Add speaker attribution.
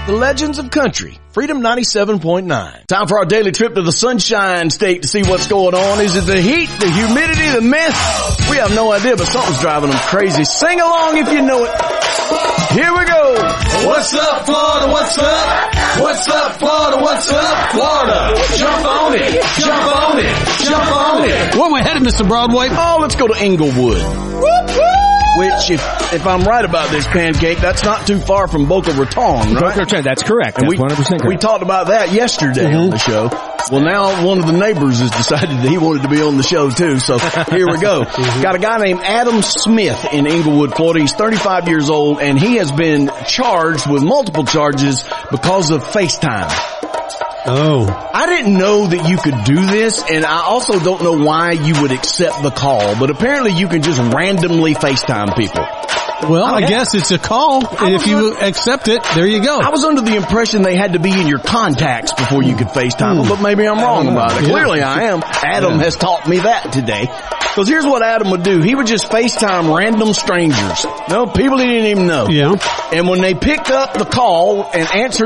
Speaker 1: The legends of country. Freedom 97.9. Time for our daily trip to the Sunshine State to see what's going on. Is it the heat, the humidity, the mist? We have no idea, but something's driving them crazy. Sing along if you know it. Here we go.
Speaker 2: What's up, Florida? What's up? What's up, Florida? What's up, Florida? Jump on it. Jump on it. Jump on it.
Speaker 3: Where am I headed, Mr. Broadway?
Speaker 1: Oh, let's go to Inglewood. Which, if I'm right about this, Pancake, that's not too far from Boca Raton, right?
Speaker 4: Boca Raton, that's correct.
Speaker 1: And
Speaker 4: that's 100% correct.
Speaker 1: We talked about that yesterday on the show. Well, now one of the neighbors has decided that he wanted to be on the show too, so here we go. Got a guy named Adam Smith in Inglewood, Florida. He's 35 years old, and he has been charged with multiple charges because of FaceTime.
Speaker 3: Oh.
Speaker 1: I didn't know that you could do this, and I also don't know why you would accept the call, but apparently you can just randomly FaceTime people.
Speaker 3: Well, I guess it's a call, and if you accept it, there you go.
Speaker 1: I was under the impression they had to be in your contacts before you could FaceTime them, but maybe I'm wrong about it. Clearly I am. Adam has taught me that today. Because here's what Adam would do. He would just FaceTime random strangers. No, people he didn't even know.
Speaker 3: Yeah.
Speaker 1: And when they picked up the call and answered